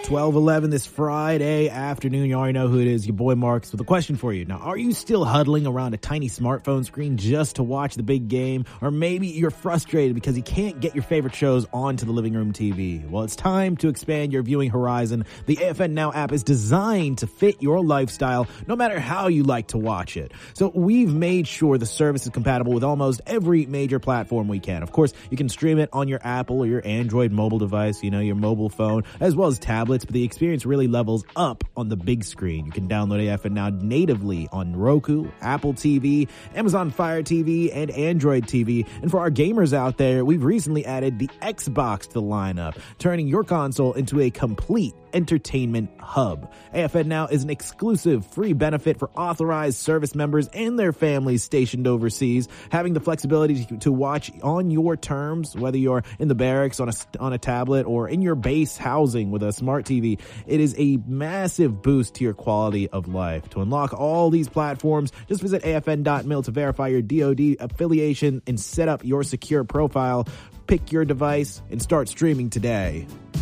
12:11 this Friday afternoon. You already know who it is, your boy Marks, with a question for you. Now, are you still huddling around a tiny smartphone screen just to watch the big game? Or maybe you're frustrated because you can't get your favorite shows onto the living room TV. Well, it's time to expand your viewing horizon. The AFN Now app is designed to fit your lifestyle, no matter how you like to watch it. So we've made sure the service is compatible with almost every major platform we can. Of course, you can stream it on your Apple or your Android mobile device, your mobile phone, as well as tablets, but the experience really levels up on the big screen. You can download AFN Now natively on Roku, Apple TV, Amazon Fire TV, and Android TV. And for our gamers out there, we've recently added the Xbox to the lineup, turning your console into a complete entertainment hub. AFN Now is an exclusive free benefit for authorized service members and their families stationed overseas. Having the flexibility to watch on your terms, whether you're in the barracks on a tablet or in your base housing with a smart TV, it is a massive boost to your quality of life. To unlock all these platforms, just visit afn.mil to verify your DoD affiliation and set up your secure profile. Pick your device and start streaming today.